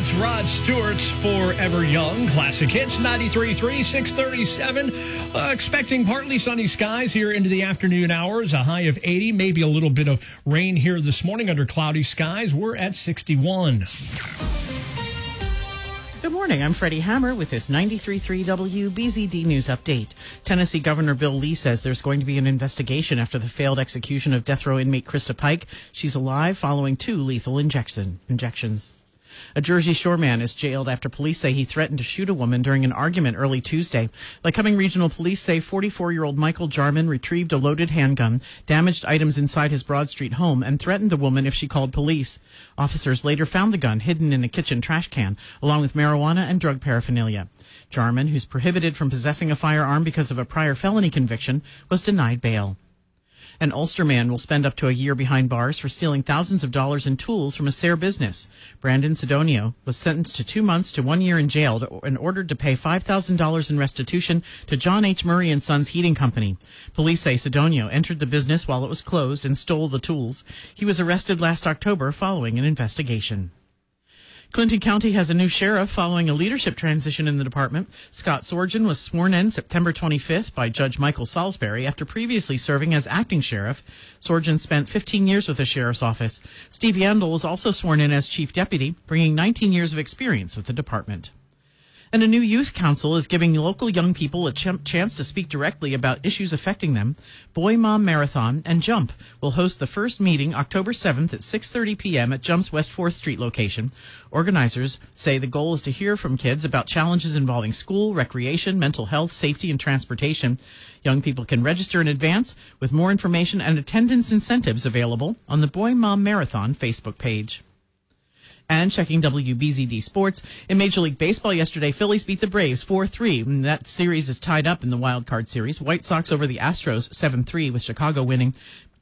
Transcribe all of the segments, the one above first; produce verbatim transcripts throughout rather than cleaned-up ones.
It's Rod Stewart, Forever Young. Classic Hits, ninety-three point three, six thirty-seven. Uh, expecting partly sunny skies here into the afternoon hours. A high of eighty, maybe a little bit of rain here this morning under cloudy skies. We're at sixty-one. Good morning. I'm Freddie Hammer with this ninety-three point three W B Z D News Update. Tennessee Governor Bill Lee says there's going to be an investigation after the failed execution of death row inmate Krista Pike. She's alive following two lethal injection injections. A Jersey Shore man is jailed after police say he threatened to shoot a woman during an argument early Tuesday. Lycoming Regional Police say forty-four-year-old Michael Jarman retrieved a loaded handgun, damaged items inside his Broad Street home, and threatened the woman if she called police. Officers later found the gun hidden in a kitchen trash can, along with marijuana and drug paraphernalia. Jarman, who's prohibited from possessing a firearm because of a prior felony conviction, was denied bail. An Ulster man will spend up to a year behind bars for stealing thousands of dollars in tools from a Sayre business. Brandon Sidonio was sentenced to two months to one year in jail and ordered to pay five thousand dollars in restitution to John H. Murray and Sons Heating Company. Police say Sidonio entered the business while it was closed and stole the tools. He was arrested last October following an investigation. Clinton County has a new sheriff following a leadership transition in the department. Scott Sorgen was sworn in September twenty-fifth by Judge Michael Salisbury after previously serving as acting sheriff. Sorgen spent fifteen years with the sheriff's office. Steve Yandel was also sworn in as chief deputy, bringing nineteen years of experience with the department. And a new youth council is giving local young people a ch- chance to speak directly about issues affecting them. Boy Mom Marathon and Jump will host the first meeting October seventh at six thirty p.m. at Jump's West fourth Street location. Organizers say the goal is to hear from kids about challenges involving school, recreation, mental health, safety, and transportation. Young people can register in advance with more information and attendance incentives available on the Boy Mom Marathon Facebook page. And checking W B Z D Sports, in Major League Baseball yesterday, Phillies beat the Braves four three. That series is tied up in the wild card series. White Sox over the Astros seven three, with Chicago winning.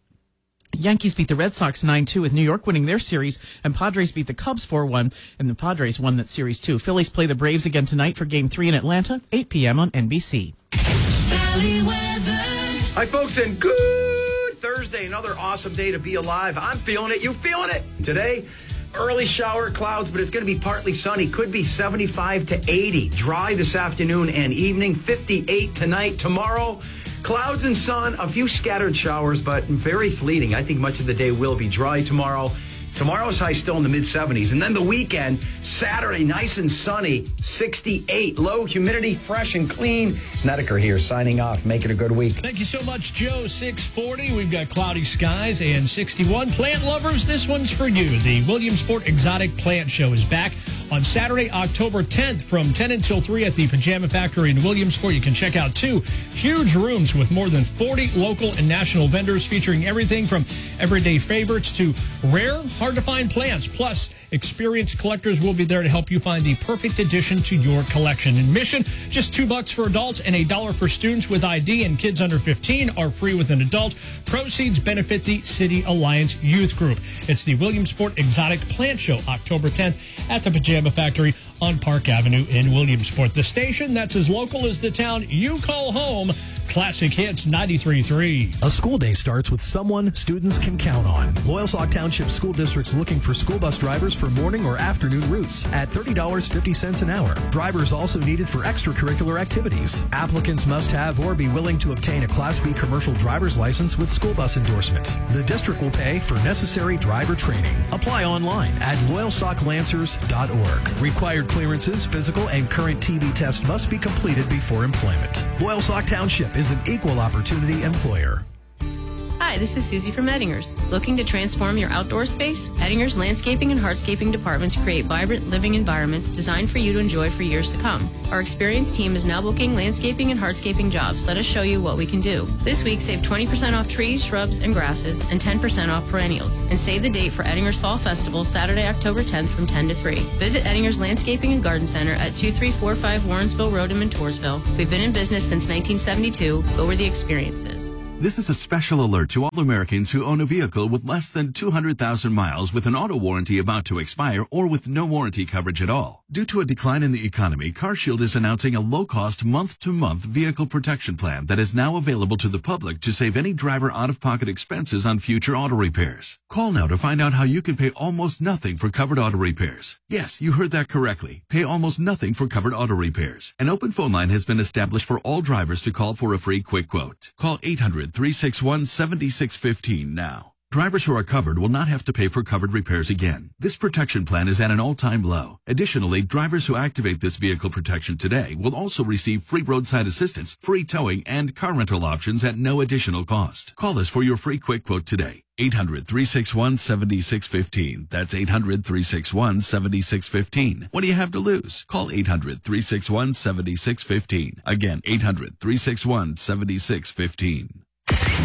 Yankees beat the Red Sox nine two, with New York winning their series, and Padres beat the Cubs four one, and the Padres won that series too. Phillies play the Braves again tonight for Game three in Atlanta, eight p.m. on N B C. Hi, folks, and good Thursday. Another awesome day to be alive. I'm feeling it. You feeling it? Today, early shower clouds, but it's going to be partly sunny. Could be seventy-five to eighty. Dry this afternoon and evening. fifty-eight tonight. Tomorrow, clouds and sun. A few scattered showers, but very fleeting. I think much of the day will be dry tomorrow. Tomorrow's high still in the mid-seventies. And then the weekend, Saturday, nice and sunny, sixty-eight. Low humidity, fresh and clean. Snedeker here signing off. Make it a good week. Thank you so much, Joe. six forty. We've got cloudy skies and sixty-one. Plant lovers, this one's for you. The Williamsport Exotic Plant Show is back on Saturday, October tenth from ten until three at the Pajama Factory in Williamsport. You can check out two huge rooms with more than forty local and national vendors featuring everything from everyday favorites to rare, hard-to-find plants. Plus, experienced collectors will be there to help you find the perfect addition to your collection. Admission, just two bucks for adults and a dollar for students with I D, and kids under fifteen are free with an adult. Proceeds benefit the City Alliance Youth Group. It's the Williamsport Exotic Plant Show, October tenth at the Pajama Factory on Park Avenue in Williamsport. The station that's as local as the town you call home. Classic Hits ninety-three point three. A school day starts with someone students can count on. Loyalsock Township School District's looking for school bus drivers for morning or afternoon routes at thirty dollars and fifty cents an hour. Drivers also needed for extracurricular activities. Applicants must have or be willing to obtain a Class B commercial driver's license with school bus endorsement. The district will pay for necessary driver training. Apply online at loyalsock lancers dot org. Required clearances, physical, and current T B test must be completed before employment. Loyalsock Township is an equal opportunity employer. Hi, this is Susie from Ettinger's. Looking to transform your outdoor space? Ettinger's landscaping and hardscaping departments create vibrant living environments designed for you to enjoy for years to come. Our experienced team is now booking landscaping and hardscaping jobs. Let us show you what we can do. This week, save twenty percent off trees, shrubs, and grasses, and ten percent off perennials. And save the date for Ettinger's Fall Festival, Saturday, October tenth from ten to three. Visit Ettinger's Landscaping and Garden Center at two three four five Warrensville Road in Montoursville. We've been in business since nineteen seventy-two. Go where the experience is. This is a special alert to all Americans who own a vehicle with less than two hundred thousand miles with an auto warranty about to expire or with no warranty coverage at all. Due to a decline in the economy, CarShield is announcing a low-cost month-to-month vehicle protection plan that is now available to the public to save any driver out-of-pocket expenses on future auto repairs. Call now to find out how you can pay almost nothing for covered auto repairs. Yes, you heard that correctly. Pay almost nothing for covered auto repairs. An open phone line has been established for all drivers to call for a free quick quote. Call eight hundred, three six one, seven six one five now. Drivers who are covered will not have to pay for covered repairs again. This protection plan is at an all-time low. Additionally, drivers who activate this vehicle protection today will also receive free roadside assistance, free towing, and car rental options at no additional cost. Call us for your free quick quote today. eight hundred, three six one, seven six one five. That's eight hundred, three six one, seven six one five. What do you have to lose? Call eight hundred, three six one, seven six one five. Again, eight hundred, three six one, seven six one five.